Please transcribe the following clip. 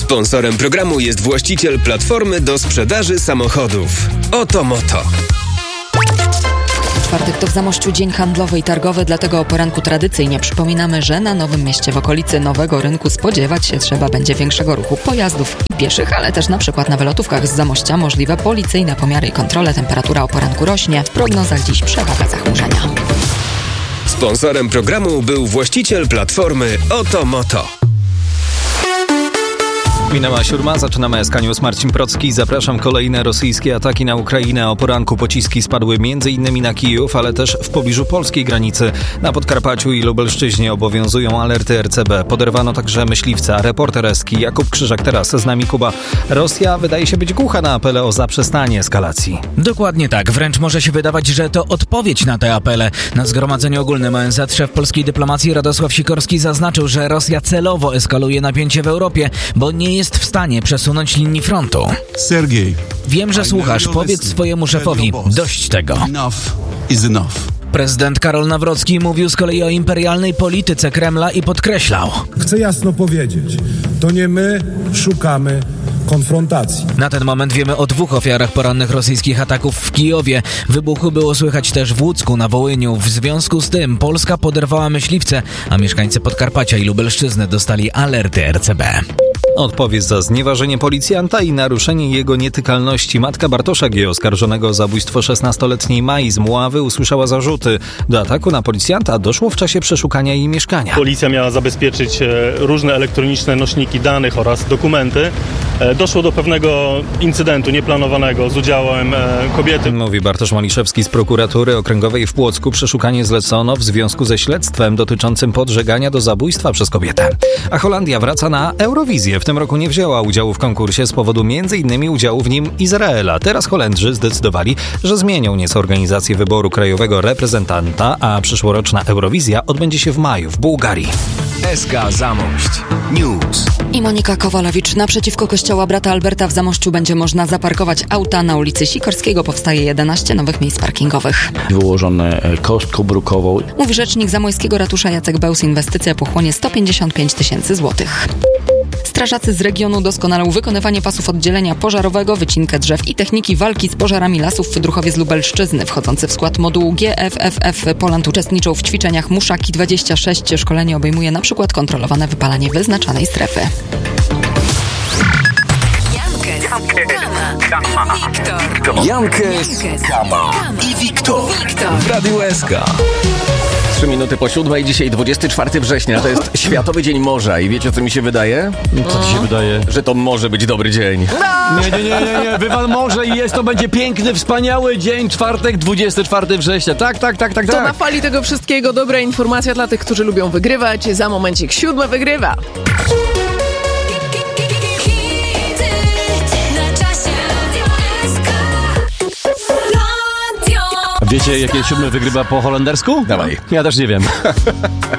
Sponsorem programu jest właściciel platformy do sprzedaży samochodów. Oto Moto. Czwartek to w Zamościu dzień handlowy i targowy, dlatego o poranku tradycyjnie przypominamy, że na Nowym Mieście w okolicy Nowego Rynku spodziewać się trzeba będzie większego ruchu pojazdów i pieszych, ale też na przykład na wylotówkach z Zamościa możliwe policyjne pomiary i kontrole. Temperatura o poranku rośnie. W prognozach dziś przewaga zachmurzenia. Sponsorem programu był właściciel platformy Oto Moto. Minęła 7, zaczynamy SK News. Marcin Procki. Zapraszam. Kolejne rosyjskie ataki na Ukrainę. O poranku pociski spadły m.in. na Kijów, ale też w pobliżu polskiej granicy. Na Podkarpaciu i Lubelszczyźnie obowiązują alerty RCB. Poderwano także myśliwca. Reporter Eski Jakub Krzyżak. Teraz z nami Kuba. Rosja wydaje się być głucha na apele o zaprzestanie eskalacji. Dokładnie tak. Wręcz może się wydawać, że to odpowiedź na te apele. Na Zgromadzeniu Ogólnym ONZ szef polskiej dyplomacji Radosław Sikorski zaznaczył, że Rosja celowo eskaluje napięcie w Europie, bo nie jest w stanie przesunąć linii frontu. Sergiej, wiem, że słuchasz. Powiedz swojemu szefowi. Dość tego. Enough is enough. Prezydent Karol Nawrocki mówił z kolei o imperialnej polityce Kremla i podkreślał: chcę jasno powiedzieć, to nie my szukamy konfrontacji. Na ten moment wiemy o 2 ofiarach porannych rosyjskich ataków w Kijowie. Wybuchy było słychać też w Łódzku, na Wołyniu. W związku z tym Polska poderwała myśliwce, a mieszkańcy Podkarpacia i Lubelszczyzny dostali alerty RCB. Odpowie za znieważenie policjanta i naruszenie jego nietykalności. Matka Bartosza G., oskarżonego o zabójstwo 16-letniej Mai z Mławy, usłyszała zarzuty. Do ataku na policjanta doszło w czasie przeszukania jej mieszkania. Policja miała zabezpieczyć różne elektroniczne nośniki danych oraz dokumenty. Doszło do pewnego incydentu nieplanowanego z udziałem kobiety. Mówi Bartosz Maliszewski z prokuratury okręgowej w Płocku. Przeszukanie zlecono w związku ze śledztwem dotyczącym podżegania do zabójstwa przez kobietę. A Holandia wraca na Eurowizję. W tym roku nie wzięła udziału w konkursie z powodu m.in. udziału w nim Izraela. Teraz Holendrzy zdecydowali, że zmienią nieco organizację wyboru krajowego reprezentanta, a przyszłoroczna Eurowizja odbędzie się w maju w Bułgarii. SK Zamość News. I Monika Kowalewicz. Naprzeciwko kościoła brata Alberta w Zamościu będzie można zaparkować auta. Na ulicy Sikorskiego powstaje 11 nowych miejsc parkingowych. Wyłożone kostką brukową. Mówi rzecznik zamojskiego ratusza Jacek Bełs. Inwestycja pochłonie 155 000 złotych. Strażacy z regionu doskonalą wykonywanie pasów oddzielenia pożarowego, wycinkę drzew i techniki walki z pożarami lasów w Druchowie z Lubelszczyzny. Wchodzący w skład modułu GFFF Poland uczestniczą w ćwiczeniach Muszaki 26. Szkolenie obejmuje na przykład kontrolowane wypalanie wyznaczonej strefy. Jankes, Kama i Wiktor w Radiu SK. 3 minuty po 7, dzisiaj 24 września, to jest Światowy Dzień Morza i wiecie, co mi się wydaje? Co ci się wydaje? Że to może być dobry dzień. Nie, wywal morze i to będzie piękny, wspaniały dzień, czwartek, 24 września. Tak. To na fali tego wszystkiego dobra informacja dla tych, którzy lubią wygrywać. Za momencik 7 wygrywa. Wiecie, jakie 7 wygrywa po holendersku? Dawaj. Ja też nie wiem.